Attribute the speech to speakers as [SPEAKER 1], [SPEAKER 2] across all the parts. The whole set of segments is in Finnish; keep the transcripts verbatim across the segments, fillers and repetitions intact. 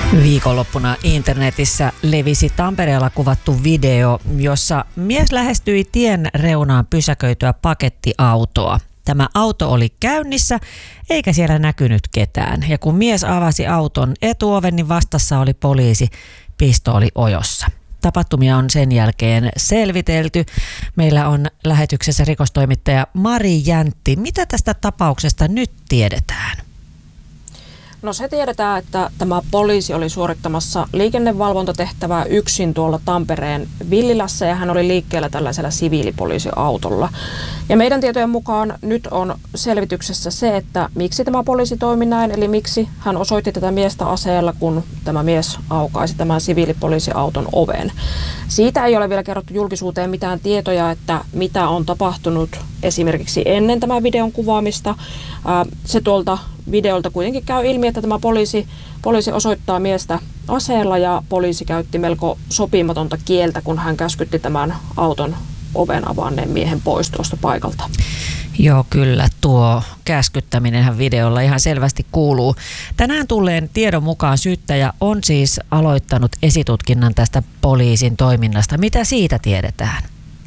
[SPEAKER 1] Viikonloppuna internetissä levisi Tampereella kuvattu video, jossa mies lähestyi tien reunaan pysäköityä pakettiautoa. Tämä auto oli käynnissä, eikä siellä näkynyt ketään. Ja kun mies avasi auton etuoven, niin vastassa oli poliisi pistooli ojossa. Tapahtumia on sen jälkeen selvitelty. Meillä on lähetyksessä rikostoimittaja Mari Jäntti. Mitä tästä tapauksesta nyt tiedetään?
[SPEAKER 2] No se tiedetään, että tämä poliisi oli suorittamassa liikennevalvontatehtävää yksin tuolla Tampereen Villilässä ja hän oli liikkeellä tällaisella siviilipoliisiautolla. Ja meidän tietojen mukaan nyt on selvityksessä se, että miksi tämä poliisi toimi näin, eli miksi hän osoitti tätä miestä aseella, kun tämä mies aukaisi tämän siviilipoliisiauton oven. Siitä ei ole vielä kerrottu julkisuuteen mitään tietoja, että mitä on tapahtunut esimerkiksi ennen tämän videon kuvaamista. Se tuolta videolta kuitenkin käy ilmi, että tämä poliisi, poliisi osoittaa miestä aseella ja poliisi käytti melko sopimatonta kieltä, kun hän käskytti tämän auton oven avanneen miehen pois tuosta paikalta.
[SPEAKER 1] Joo, kyllä. Tuo käskyttäminenhän videolla ihan selvästi kuuluu. Tänään tulleen tiedon mukaan syyttäjä on siis aloittanut esitutkinnan tästä poliisin toiminnasta. Mitä siitä tiedetään?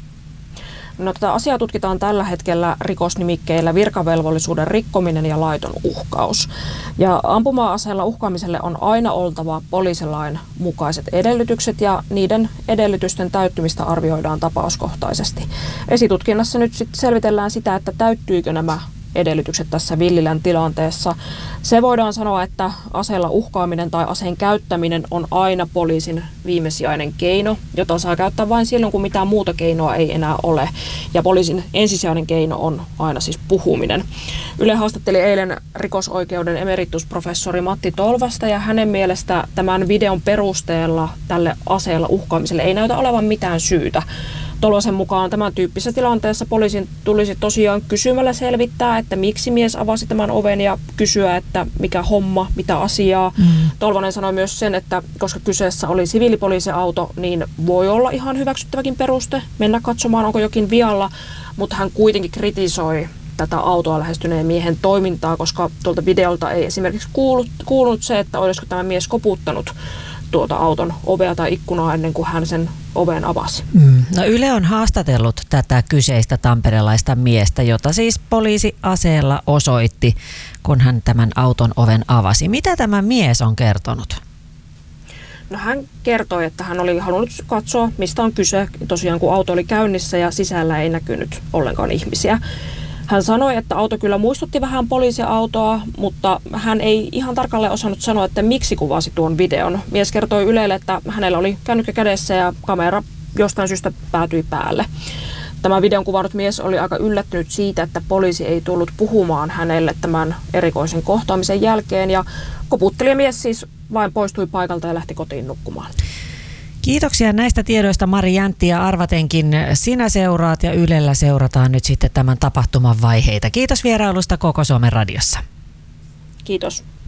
[SPEAKER 2] No, tätä asiaa tutkitaan tällä hetkellä rikosnimikkeillä virkavelvollisuuden rikkominen ja laiton uhkaus. Ja ampuma-aseella uhkaamiselle on aina oltava poliisilain mukaiset edellytykset ja niiden edellytysten täyttymistä arvioidaan tapauskohtaisesti. Esitutkinnassa nyt sit selvitellään sitä, että täyttyykö nämä edellytykset tässä Villilän tilanteessa. Se voidaan sanoa, että aseella uhkaaminen tai aseen käyttäminen on aina poliisin viimesijainen keino, jota saa käyttää vain silloin, kun mitään muuta keinoa ei enää ole. Ja poliisin ensisijainen keino on aina siis puhuminen. Yle haastatteli eilen rikosoikeuden emeritusprofessori Matti Tolvasta ja hänen mielestä tämän videon perusteella tälle aseella uhkaamiselle ei näytä olevan mitään syytä. Tolvasen mukaan tämän tyyppisessä tilanteessa poliisin tulisi tosiaan kysymällä selvittää, että miksi mies avasi tämän oven ja kysyä, että mikä homma, mitä asiaa. Mm. Tolvanen sanoi myös sen, että koska kyseessä oli siviilipoliisiauto, niin voi olla ihan hyväksyttäväkin peruste mennä katsomaan, onko jokin vialla, mutta hän kuitenkin kritisoi tätä autoa lähestyneen miehen toimintaa, koska tuolta videolta ei esimerkiksi kuulunut, kuulunut se, että olisiko tämä mies koputtanut tuota auton ovea tai ikkunaa ennen kuin hän sen oven avasi.
[SPEAKER 1] Mm. No Yle on haastatellut tätä kyseistä tamperelaista miestä, jota siis poliisi aseella osoitti, kun hän tämän auton oven avasi. Mitä tämä mies on kertonut?
[SPEAKER 2] No hän kertoi, että hän oli halunnut katsoa, mistä on kyse, tosiaan kun auto oli käynnissä ja sisällä ei näkynyt ollenkaan ihmisiä. Hän sanoi, että auto kyllä muistutti vähän poliisiautoa, mutta hän ei ihan tarkalleen osannut sanoa, että miksi kuvasi tuon videon. Mies kertoi Ylelle, että hänellä oli kännykkä kädessä ja kamera jostain syystä päätyi päälle. Tämä videon kuvannut mies oli aika yllättynyt siitä, että poliisi ei tullut puhumaan hänelle tämän erikoisen kohtaamisen jälkeen. Ja koputtelija-mies siis vain poistui paikalta ja lähti kotiin nukkumaan.
[SPEAKER 1] Kiitoksia näistä tiedoista, Mari Jäntti, ja arvatenkin sinä seuraat ja Ylellä seurataan nyt sitten tämän tapahtuman vaiheita. Kiitos vierailusta Koko Suomen radiossa.
[SPEAKER 2] Kiitos.